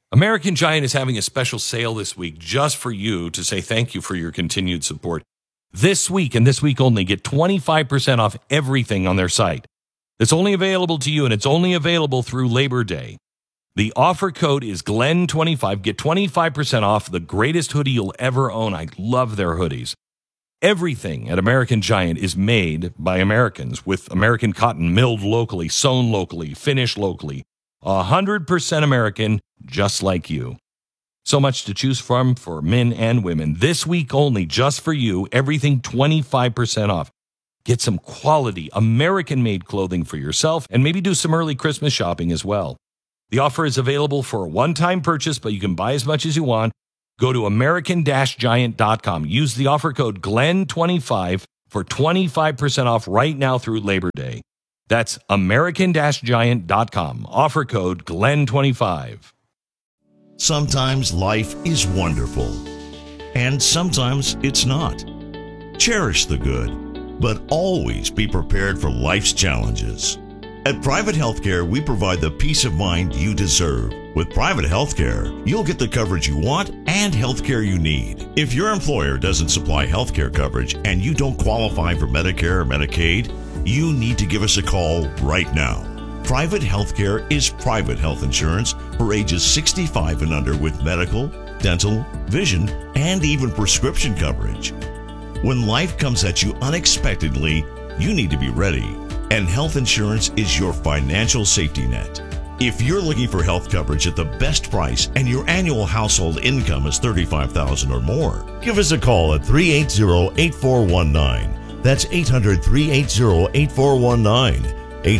American Giant is having a special sale this week just for you to say thank you for your continued support. This week and this week only, get 25% off everything on their site. It's only available to you, and it's only available through Labor Day. The offer code is GLEN25. Get 25% off the greatest hoodie you'll ever own. I love their hoodies. Everything at American Giant is made by Americans with American cotton milled locally, sewn locally, finished locally. 100% American, just like you. So much to choose from for men and women. This week only, just for you, everything 25% off. Get some quality American-made clothing for yourself and maybe do some early Christmas shopping as well. The offer is available for a one-time purchase, but you can buy as much as you want. Go to American-Giant.com. Use the offer code GLEN25 for 25% off right now through Labor Day. That's American-Giant.com. Offer code GLEN25. Sometimes life is wonderful, and sometimes it's not. Cherish the good, but always be prepared for life's challenges. At Private Healthcare, we provide the peace of mind you deserve. With Private Healthcare, you'll get the coverage you want and healthcare you need. If your employer doesn't supply healthcare coverage and you don't qualify for Medicare or Medicaid, you need to give us a call right now. Private Healthcare is private health insurance for ages 65 and under with medical, dental, vision, and even prescription coverage. When life comes at you unexpectedly, you need to be ready. And health insurance is your financial safety net. If you're looking for health coverage at the best price and your annual household income is $35,000 or more, give us a call at 380-8419. That's 800-380-8419.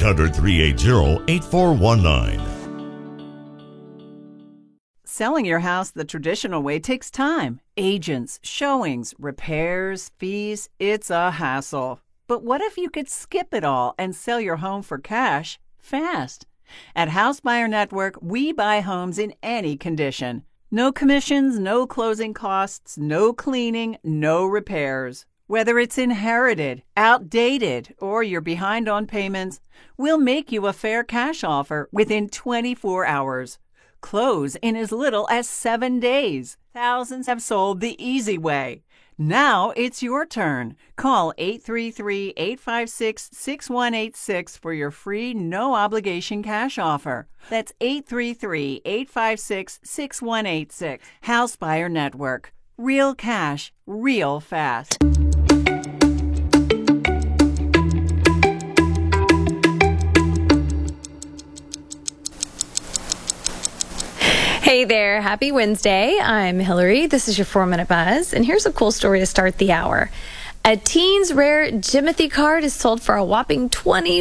800-380-8419. Selling your house the traditional way takes time. Agents, showings, repairs, fees. It's a hassle. But what if you could skip it all and sell your home for cash fast? At House Buyer Network, we buy homes in any condition. No commissions, no closing costs, no cleaning, no repairs. Whether it's inherited, outdated, or you're behind on payments, we'll make you a fair cash offer within 24 hours. Close in as little as 7 days. Thousands have sold the easy way. Now it's your turn. Call 833-856-6186 for your free, no-obligation cash offer. That's 833-856-6186. House Buyer Network. Real cash, real fast. Hey there, happy Wednesday. I'm Hillary. This is your 4-Minute Buzz, and here's a cool story to start the hour. A teen's rare Jimothy card is sold for a whopping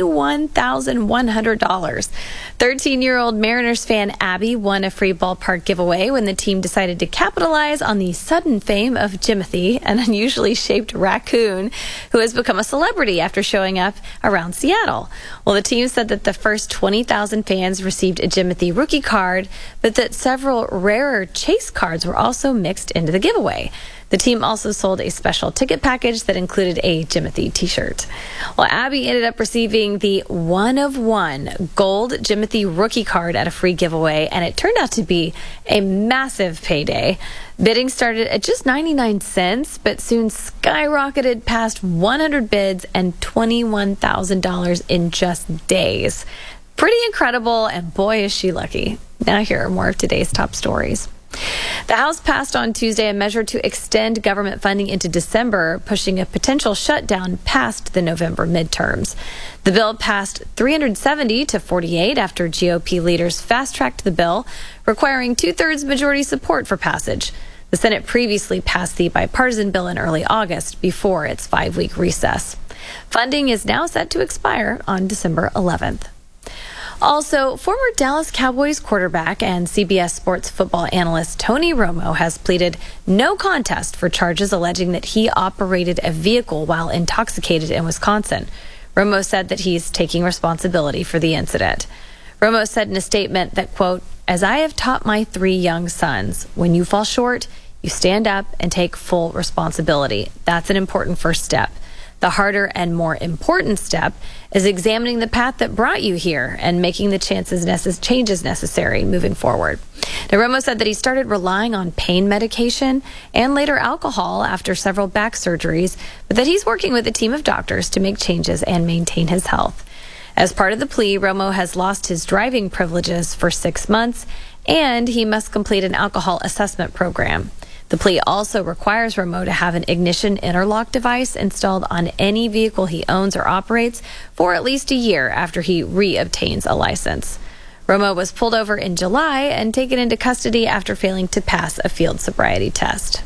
$21,100. 13-year-old Mariners fan Abby won a free ballpark giveaway when the team decided to capitalize on the sudden fame of Jimothy, an unusually shaped raccoon who has become a celebrity after showing up around Seattle. Well, the team said that the first 20,000 fans received a Jimothy rookie card, but that several rarer chase cards were also mixed into the giveaway. The team also sold a special ticket package that included a Jimothy t-shirt. Well, Abby ended up receiving the one-of-one gold Jimothy rookie card at a free giveaway, and it turned out to be a massive payday. Bidding started at just 99 cents, but soon skyrocketed past 100 bids and $21,000 in just days. Pretty incredible, and boy, is she lucky. Now here are more of today's top stories. The House passed on Tuesday a measure to extend government funding into December, pushing a potential shutdown past the November midterms. The bill passed 370 to 48 after GOP leaders fast-tracked the bill, requiring two-thirds majority support for passage. The Senate previously passed the bipartisan bill in early August before its 5-week recess. Funding is now set to expire on December 11th. Also, former Dallas Cowboys quarterback and CBS Sports football analyst Tony Romo has pleaded no contest for charges alleging that he operated a vehicle while intoxicated in Wisconsin. Romo said that he's taking responsibility for the incident. Romo said in a statement that, quote, "As I have taught my 3 young sons, when you fall short, you stand up and take full responsibility. That's an important first step. The harder and more important step is examining the path that brought you here and making the changes necessary moving forward." Now, Romo said that he started relying on pain medication and later alcohol after several back surgeries, but that he's working with a team of doctors to make changes and maintain his health. As part of the plea, Romo has lost his driving privileges for 6 months, and he must complete an alcohol assessment program. The plea also requires Romo to have an ignition interlock device installed on any vehicle he owns or operates for at least a year after he re-obtains a license. Romo was pulled over in July and taken into custody after failing to pass a field sobriety test.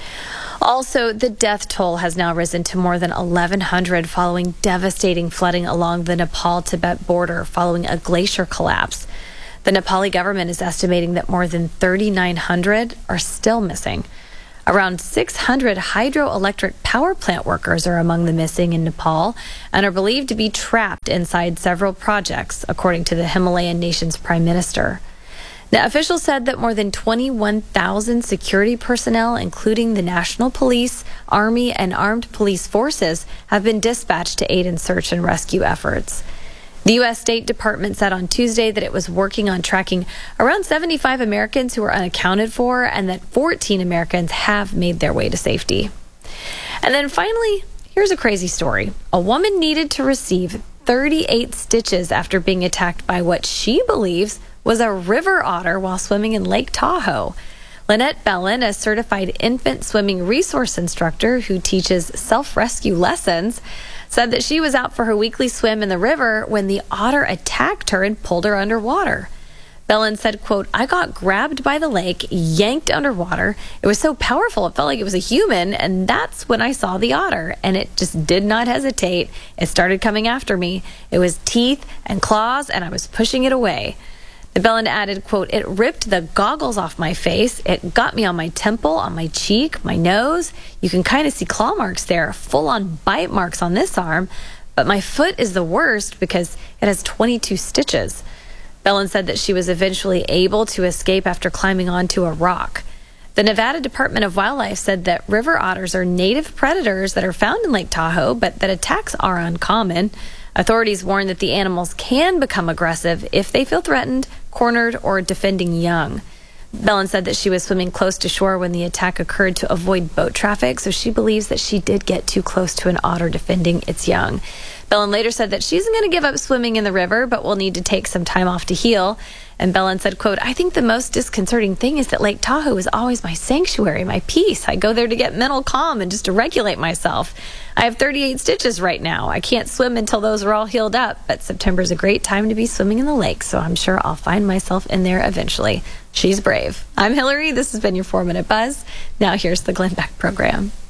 Also, the death toll has now risen to more than 1,100 following devastating flooding along the Nepal-Tibet border following a glacier collapse. The Nepali government is estimating that more than 3,900 are still missing. Around 600 hydroelectric power plant workers are among the missing in Nepal and are believed to be trapped inside several projects, according to the Himalayan nation's prime minister. Now, officials said that more than 21,000 security personnel, including the National Police, Army, and Armed Police Forces, have been dispatched to aid in search and rescue efforts. The U.S. State Department said on Tuesday that it was working on tracking around 75 Americans who are unaccounted for and that 14 Americans have made their way to safety. And then finally, here's a crazy story. A woman needed to receive 38 stitches after being attacked by what she believes was a river otter while swimming in Lake Tahoe. Lynette Bellin, a certified infant swimming resource instructor who teaches self-rescue lessons, said that she was out for her weekly swim in the river when the otter attacked her and pulled her underwater. Bellin said, quote, "I got grabbed by the lake, yanked underwater. It was so powerful, it felt like it was a human, and that's when I saw the otter, and it just did not hesitate. It started coming after me. It was teeth and claws, and I was pushing it away." The Bellin added, quote, "It ripped the goggles off my face. It got me on my temple, on my cheek, my nose. You can kind of see claw marks there, full-on bite marks on this arm. But my foot is the worst because it has 22 stitches." Bellin said that she was eventually able to escape after climbing onto a rock. The Nevada Department of Wildlife said that river otters are native predators that are found in Lake Tahoe, but that attacks are uncommon. Authorities warn that the animals can become aggressive if they feel threatened, cornered, or defending young. Bellin said that she was swimming close to shore when the attack occurred to avoid boat traffic, so she believes that she did get too close to an otter defending its young. Bellin later said that she isn't going to give up swimming in the river, but will need to take some time off to heal. And Bellin said, quote, "I think the most disconcerting thing is that Lake Tahoe is always my sanctuary, my peace. I go there to get mental calm and just to regulate myself. I have 38 stitches right now. I can't swim until those are all healed up, but September is a great time to be swimming in the lake, so I'm sure I'll find myself in there eventually." She's brave. I'm Hillary. This has been your 4-Minute Buzz. Now here's the Glenn Beck program.